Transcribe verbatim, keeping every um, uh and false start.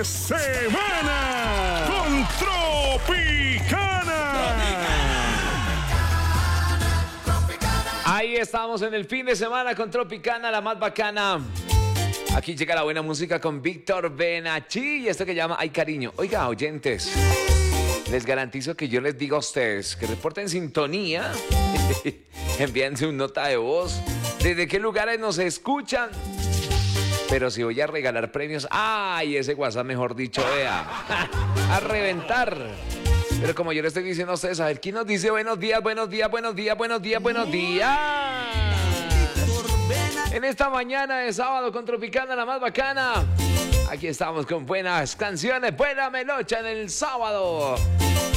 de semana con Tropicana. Ahí estamos en el fin de semana con Tropicana, la más bacana. Aquí llega la buena música con Víctor Benachi y esto que llama Ay Cariño. Oiga, oyentes, les garantizo que yo les digo a ustedes que reporten sintonía, envíense una nota de voz, desde qué lugares nos escuchan. Pero si voy a regalar premios, ¡ay! Ese WhatsApp, mejor dicho, vea, a reventar. Pero como yo le estoy diciendo a ustedes, a ver, ¿quién nos dice buenos días, buenos días, buenos días, buenos días, buenos días? En esta mañana de sábado con Tropicana, la más bacana. Aquí estamos con buenas canciones, buena melocha en el sábado.